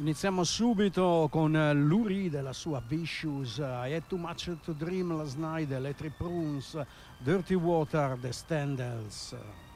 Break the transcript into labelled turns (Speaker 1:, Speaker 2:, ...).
Speaker 1: Iniziamo subito con Lou Reed e la sua Vicious, I Had Too Much to Dream Last Night, Electric Prunes, Dirty Water, The Standells.